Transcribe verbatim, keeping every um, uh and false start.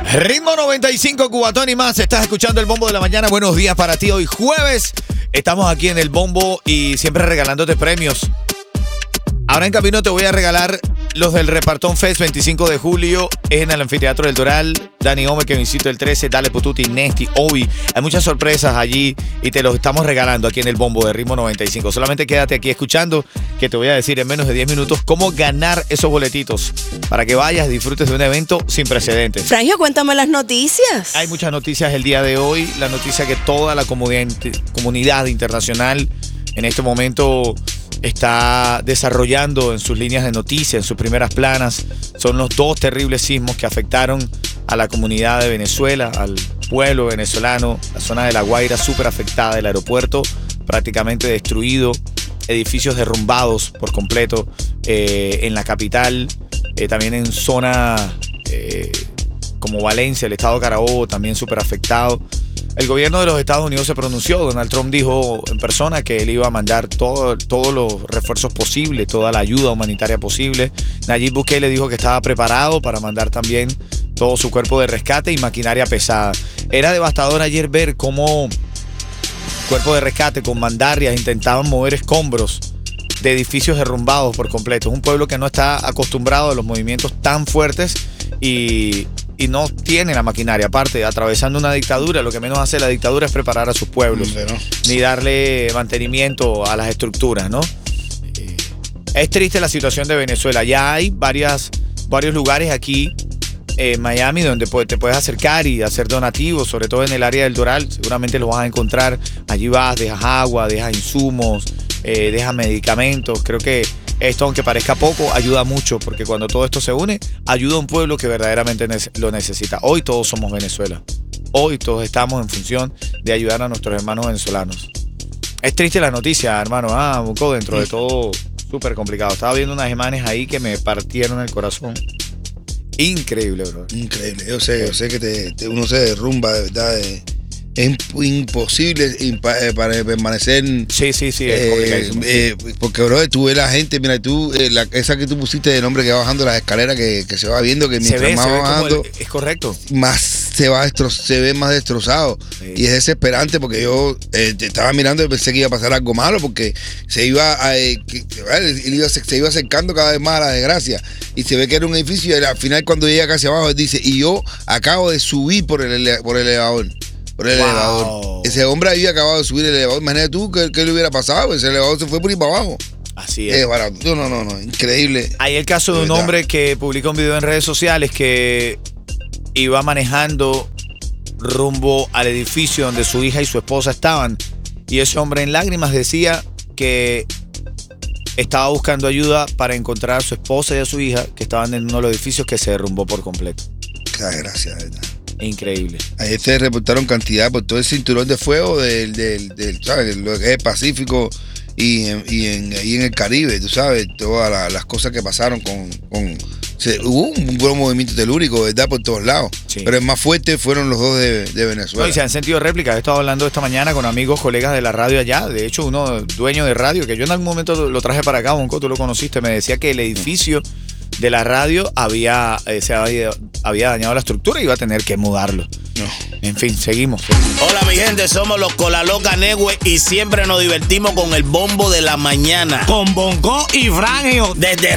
Ritmo noventa y cinco, Cubatón y más. Estás escuchando el Bombo de la Mañana. Buenos días para ti. Hoy jueves estamos aquí en el Bombo y siempre regalándote premios. Ahora en camino te voy a regalar los del Repartón Fest veinticinco de julio en el Anfiteatro del Doral. Dani Ome, que visito el trece, Dale Pututi, Nesti, Obi. Hay muchas sorpresas allí y te los estamos regalando aquí en el Bombo de Ritmo noventa y cinco. Solamente quédate aquí escuchando, que te voy a decir en menos de diez minutos cómo ganar esos boletitos para que vayas y disfrutes de un evento sin precedentes. Frangio, cuéntame las noticias. Hay muchas noticias el día de hoy. La noticia que toda la comunidad internacional en este momento está desarrollando en sus líneas de noticias, en sus primeras planas, son los dos terribles sismos que afectaron a la comunidad de Venezuela, al pueblo venezolano, la zona de La Guaira súper afectada, el aeropuerto prácticamente destruido, edificios derrumbados por completo eh, en la capital, eh, también en zona eh, como Valencia, el estado Carabobo también súper afectado. El gobierno de los Estados Unidos se pronunció. Donald Trump dijo en persona que él iba a mandar todo, todos los refuerzos posibles, toda la ayuda humanitaria posible. Nayib Bukele dijo que estaba preparado para mandar también todo su cuerpo de rescate y maquinaria pesada. Era devastador ayer ver cómo cuerpo de rescate con mandarrias intentaban mover escombros de edificios derrumbados por completo. Es un pueblo que no está acostumbrado a los movimientos tan fuertes y... y no tiene la maquinaria. Aparte, atravesando una dictadura, lo que menos hace la dictadura es preparar a sus pueblos, no. ni darle mantenimiento a las estructuras, ¿no? Eh, es triste la situación de Venezuela. Ya hay varias, varios lugares aquí en Miami donde te puedes acercar y hacer donativos, sobre todo en el área del Doral. Seguramente los vas a encontrar. Allí vas, dejas agua, dejas insumos, eh, dejas medicamentos. Creo que esto, aunque parezca poco, ayuda mucho, porque cuando todo esto se une, ayuda a un pueblo que verdaderamente lo necesita. Hoy todos somos Venezuela. Hoy todos estamos en función de ayudar a nuestros hermanos venezolanos. Es triste la noticia, hermano. Ah, Buco, dentro de todo, súper complicado. Estaba viendo unas imágenes ahí que me partieron el corazón. Increíble, bro. Increíble. Yo sé, yo sé que te, te, uno se derrumba, de verdad. De... Es imposible impa eh, para permanecer. Sí, sí, sí, es eh, eh, porque, bro, tú ves la gente, mira, tú, eh, la, esa que tú pusiste de nombre que va bajando las escescaleras, que, que se va viendo que mientras se ve, más se va ve bajando, el, es correcto, más se va destro se ve más destrozado. Sí. Y es desesperante porque yo eh, te estaba mirando y pensé que iba a pasar algo malo porque se iba, a, eh, que, él iba se, se iba acercando cada vez más a la desgracia. Y se ve que era un edificio y al final cuando llega casi abajo él dice, y yo acabo de subir por el, por el elevador. Por el wow. elevador. Ese hombre había acabado de subir el elevador. Imagínate tú qué, qué le hubiera pasado. Ese elevador se fue por ahí para abajo. Así es. Eh, barato. No, no, no. Increíble. Hay el caso de, de un verdad. hombre que publicó un video en redes sociales que iba manejando rumbo al edificio donde su hija y su esposa estaban. Y ese hombre en lágrimas decía que estaba buscando ayuda para encontrar a su esposa y a su hija que estaban en uno de los edificios que se derrumbó por completo. Qué desgracia, de verdad. Increíble. Ayer se reportaron cantidad por todo el cinturón de fuego del, del, del ¿sabes? Lo que es el Pacífico y, en, y, en, y en el Caribe, tú sabes, todas la, las cosas que pasaron con... con se, hubo un buen movimiento telúrico, ¿verdad? Por todos lados. Sí. Pero el más fuerte fueron los dos de, de Venezuela. No, y se han sentido réplicas. He estado hablando esta mañana con amigos, colegas de la radio allá. De hecho, uno dueño de radio, que yo en algún momento lo traje para acá, Bonco, tú lo conociste, me decía que el edificio de la radio había, eh, se había, había dañado la estructura y iba a tener que mudarlo. No. En fin, seguimos. Hola mi gente, somos los Colaloca Negüe y siempre nos divertimos con el Bombo de la Mañana. Con Bonco y Frangio. Desde